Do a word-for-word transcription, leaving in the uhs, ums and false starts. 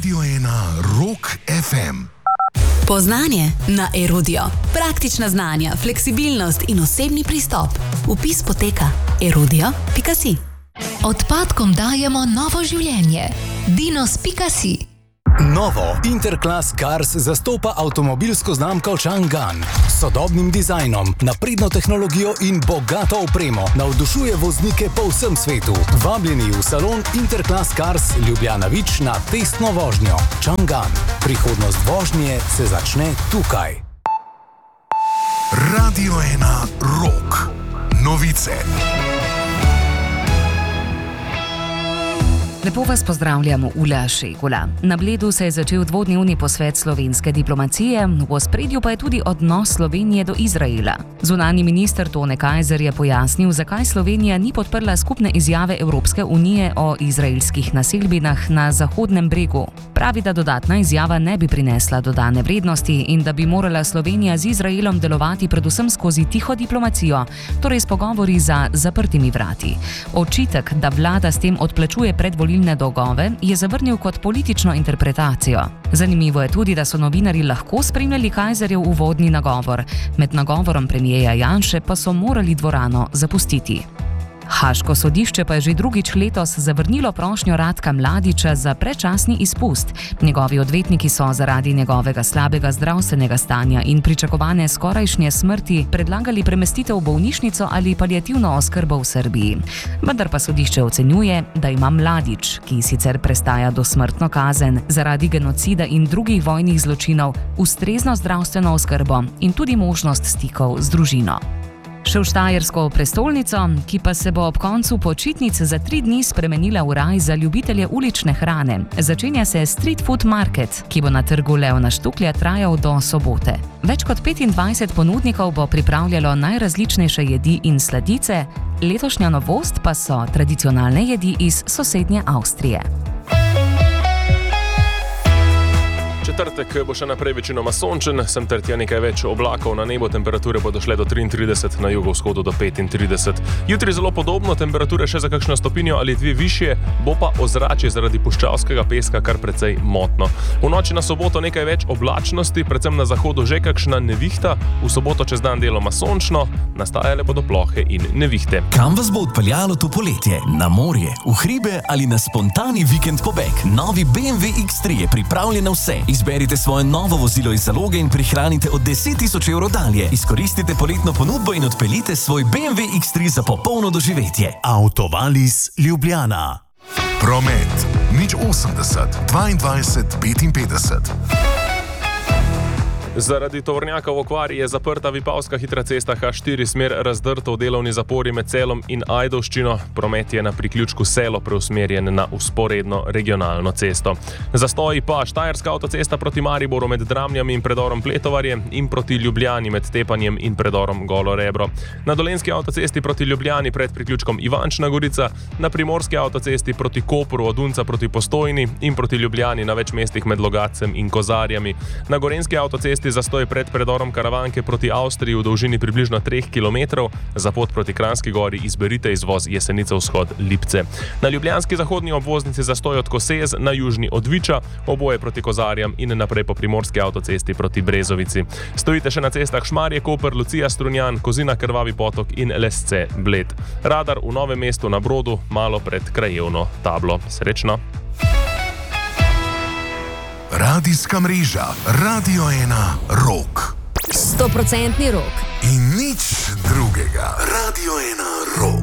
Radio ena Rock ef em. Poznanje na Erudio. Praktična znanja, fleksibilnost in osebni pristop. Vpis poteka erudio pika si. Odpadkom dajemo novo življenje. dinos pika si. Novo Interclass Cars zastopa avtomobilsko znamko Chang'an. S sodobnim dizajnom, napredno tehnologijo in bogato opremo navdušuje voznike po vsem svetu. Vabljeni v salon Interclass Cars Ljubljana Vič na testno vožnjo. Chang'an. Prihodnost vožnje se začne tukaj. Radio ena Rock. Novice. Lepo vas pozdravljam, Ula Šegula. Na Bledu se je začel dvodnevni posvet slovenske diplomacije, v ospredju pa je tudi odnos Slovenije do Izraela. Zunanji minister Tone Kajzer je pojasnil, zakaj Slovenija ni podprla skupne izjave Evropske unije o izraelskih naselbinah na Zahodnem bregu. Pravi, da dodatna izjava ne bi prinesla dodane vrednosti in da bi morala Slovenija z Izraelom delovati predvsem skozi tiho diplomacijo, torej s pogovori za zaprtimi vrati. Očitek, da vlada s tem odplačuje predvolilne dolgove, je zavrnil kot politično interpretacijo. Zanimivo je tudi, da so novinarji lahko spremljali Kajzerjev uvodni nagovor. Med nagovorom premijeja Janše pa so morali dvorano zapustiti. Haaško sodišče pa je že drugič letos zavrnilo prošnjo Ratka Mladića za predčasni izpust. Njegovi odvetniki so zaradi njegovega slabega zdravstvenega stanja in pričakovane skorajšnje smrti predlagali premestitev v bolnišnico ali paliativno oskrbo v Srbiji. Vendar pa sodišče ocenjuje, da ima Mladić, ki sicer prestaja dosmrtno kazen zaradi genocida in drugih vojnih zločinov, ustrezno zdravstveno oskrbo in tudi možnost stikov z družino. Še v štajersko prestolnico, ki pa se bo ob koncu počitnic za tri dni spremenila v raj za ljubitelje ulične hrane. Začenja se Street Food Market, ki bo na trgu Leona Štuklja trajal do sobote. Več kot petindvajset ponudnikov bo pripravljalo najrazličnejše jedi in sladice, letošnja novost pa so tradicionalne jedi iz sosednje Avstrije. Četrtek bo še naprej večinoma sončen, sem ter tja nekaj več oblakov na nebu, temperature bodo šle do triintrideset, na jugovzhodu do petintrideset. Jutri zelo podobno, temperature še za kakšno stopinjo ali dve višje, bo pa ozračje zaradi puščavskega peska kar precej motno. V noči na soboto nekaj več oblačnosti, predvsem na zahodu že kakšna nevihta, v soboto čez dan deloma sončno, nastajale bodo plohe in nevihte. Kam vas bo odpeljalo to poletje? Na morje, v hribe ali na spontani vikend pobeg? Novi B M W iks tri je pripravljen na vse. Izberite svoje novo vozilo iz zaloge in prihranite od deset tisoč evrov dalje. Izkoristite poletno ponudbo in odpeljite svoj B M W iks tri za popolno doživetje. Autovalis Ljubljana. Promet nič osemdeset dvaindvajset petinpetdeset. Zaradi tovornjaka v okvari je zaprta Vipavska hitra cesta H štiri smer razdrta v delovni zapori med Celom in Ajdovščino. Promet je na priključku Selo preusmerjen na vzporedno regionalno cesto. Zastoji pa Štajerska avtocesta proti Mariboru med Dramljami in predorom Pletovarje in proti Ljubljani med Tepanjem in predorom Golo Rebro. Na Dolenjski avtocesti proti Ljubljani pred priključkom Ivančna Gorica, na Primorski avtocesti proti Kopru od Unca proti Postojni in proti Ljubljani na več mestih med Logatcem in Kozarjami. Na Gorenjski avtocesti zastoj pred predorom Karavanke proti Avstriji v dolžini približno treh kilometrov, za pot proti Kranjski gori izberite izvoz Jesenica vzhod Lipce. Na ljubljanski zahodni obvoznici zastoj od Kosez, na južni od Viča, oboje proti Kozarjam in naprej po Primorski avtocesti proti Brezovici. Stojite še na cestah Šmarje, Koper, Lucija, Strunjan, Kozina, Krvavi potok in Lesce, Bled. Radar v Novem mestu na Brodu, malo pred krajevno tablo. Srečno! Radijska mreža Radio ena Rock. Stoprocentni rock. In nič drugega. Radio ena Rock.